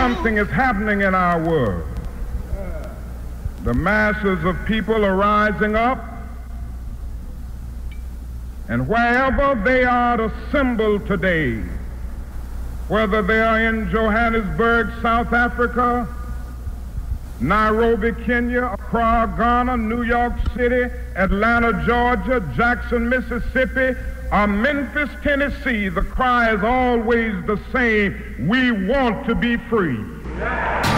something is happening in our world. The masses of people are rising up, and wherever they are assembled today, whether they are in Johannesburg, South Africa, Nairobi, Kenya, Accra, Ghana, New York City, Atlanta, Georgia, Jackson, Mississippi, or Memphis, Tennessee, the cry is always the same: we want to be free.